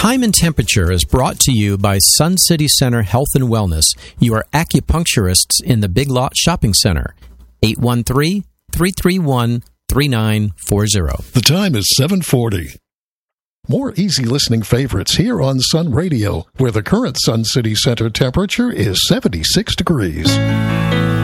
Time and Temperature is brought to you by Sun City Center Health and Wellness, your acupuncturists in the Big Lot Shopping Center. 813-331-3940. The time is 7:40. More easy listening favorites here on Sun Radio, where the current Sun City Center temperature is 76 degrees.